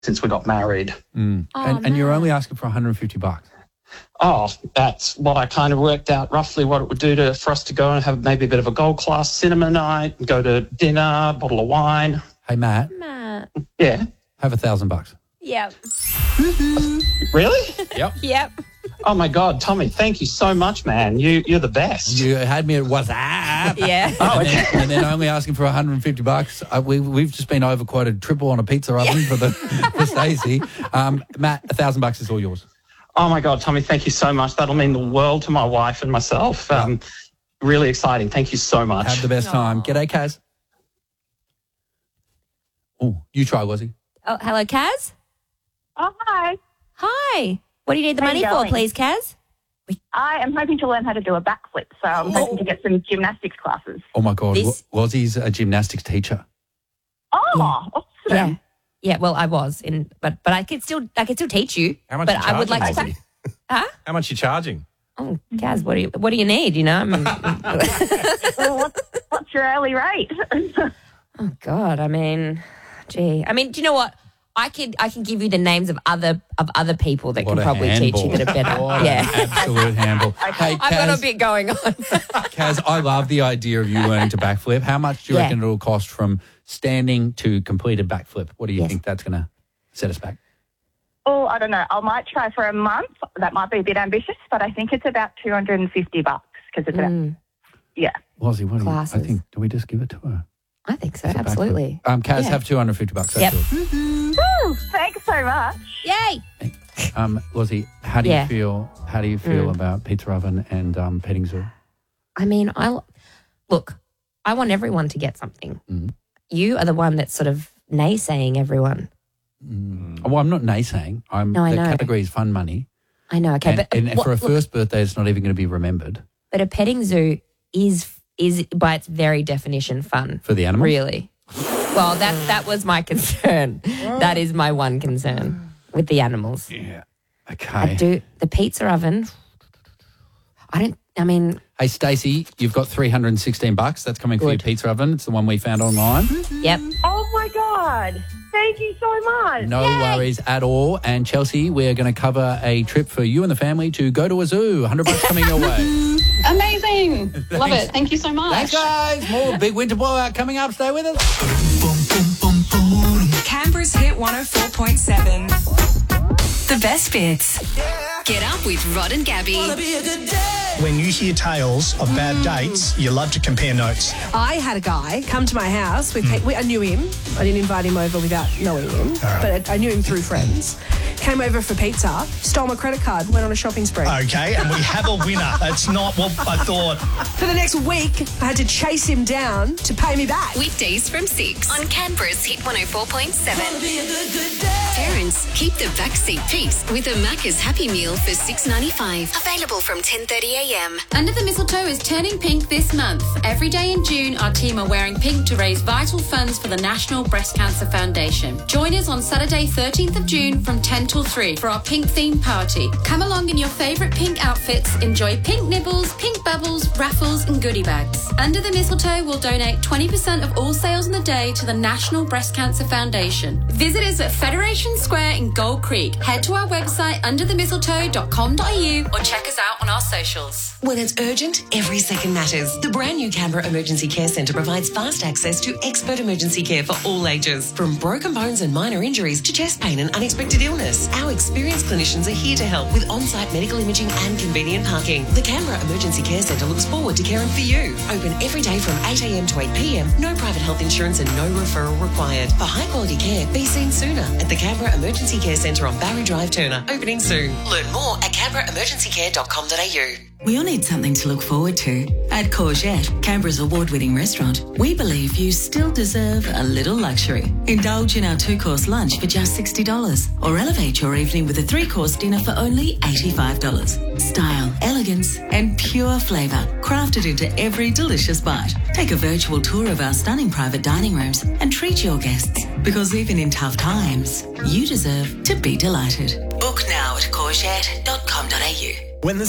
since we got married. And you're only asking for $150. Oh, that's what I kind of worked out roughly what it would do for us to go and have maybe a bit of a gold class cinema night and go to dinner, bottle of wine. Hey, Matt. Yeah. Have $1,000. Yep. Really? Yep. Yep. Oh, my God, Tommy, thank you so much, man. You're the best. You had me at WhatsApp. Yeah. And then only asking for $150. We've just been overquoted triple on a pizza oven for Stacey. Matt, $1,000 is all yours. Oh, my God, Tommy, thank you so much. That'll mean the world to my wife and myself. Really exciting. Thank you so much. Have the best time. G'day, Kaz. Oh, you try, Wazzy. Oh, hello, Kaz? Oh, hi. Hi. What do you need the money for, please, Kaz? I am hoping to learn how to do a backflip, so I'm hoping to get some gymnastics classes. Oh, my God. Wazzy's a gymnastics teacher. Oh, awesome. Yeah, well, I was, but I could still teach you. How much but are you I would like charging, to. Huh? How much are you charging? Oh, Kaz, what do you need? You know, Well, what's your hourly rate? Oh God, I mean, do you know what? I can give you the names of other people that What can a probably teach you handball. that are better. What an absolute handball. Hey, I've got Kaz, a bit going on. Kaz, I love the idea of you learning to backflip. How much do you reckon it'll cost from standing to completed backflip? What do you think that's going to set us back? Oh, I don't know. I might try for a month. That might be a bit ambitious, but I think it's about $250 because it's about, Wazzy, what do you Classes. I think, do we just give it to her? I think so, It's a backflip. absolutely. Kaz, have $250. That's Yep. yours. Woo, thanks so much. Yay! Lozzie, how do you feel? How do you feel about Pizza Oven and petting zoo? I mean, I want everyone to get something. You are the one that's sort of naysaying everyone. Well, I'm not naysaying. I the know. category is fun money. I know. Okay, and for a first birthday, it's not even going to be remembered. But a petting zoo is by its very definition fun. For the animals? Really? Well, that was my concern. That is my one concern with the animals. Yeah. Okay. The pizza oven. Hey, Stacey, you've got $316. That's coming for your pizza oven. It's the one we found online. Yep. Oh, my God. Thank you so much. No worries at all. And Chelsea, we're going to cover a trip for you and the family to go to a zoo. $100 coming your way. Amazing. Love it. Thank you so much. Thanks, guys. More big winter blowout coming up. Stay with us. Canberra's Hit 104.7. The best bits. Get up with Rod and Gabby. When you hear tales of bad dates, you love to compare notes. I had a guy come to my house. I knew him. I didn't invite him over without knowing him, but I knew him through friends. Came over for pizza, stole my credit card, went on a shopping spree. Okay, and we have a winner. That's not what I thought. For the next week, I had to chase him down to pay me back. Weekdays from 6 on Canberra's Hit 104.7. Parents, keep the backseat peace with a Macca's Happy Meal for $6.95. Available from 10:30am. Under the Mistletoe is turning pink this month. Every day in June, our team are wearing pink to raise vital funds for the National Breast Cancer Foundation. Join us on Saturday, 13th of June from 10 till 3 for our pink themed party. Come along in your favourite pink outfits, enjoy pink nibbles, pink bubbles, raffles and goodie bags. Under the Mistletoe will donate 20% of all sales on the day to the National Breast Cancer Foundation. Visit us at Federation Square in Gold Creek. Head to our website underthemistletoe.com.au or check us out on our socials. When it's urgent, every second matters. The brand new Canberra Emergency Care Centre provides fast access to expert emergency care for all ages, from broken bones and minor injuries to chest pain and unexpected illness. Our experienced clinicians are here to help with on-site medical imaging and convenient parking. The Canberra Emergency Care Centre looks forward to caring for you. Open every day from 8am to 8pm. No private health insurance and no referral required. For high-quality care, be seen sooner at the Canberra Emergency Care Centre on Barry Drive, Turner. Opening soon. Learn more at canberraemergencycare.com.au. We all need something to look forward to. At Courgette, Canberra's award-winning restaurant, we believe you still deserve a little luxury. Indulge in our 2-course lunch for just $60 or elevate your evening with a 3-course dinner for only $85. Style, elegance and pure flavour crafted into every delicious bite. Take a virtual tour of our stunning private dining rooms and treat your guests, because even in tough times, you deserve to be delighted. Book now at courgette.com.au. When the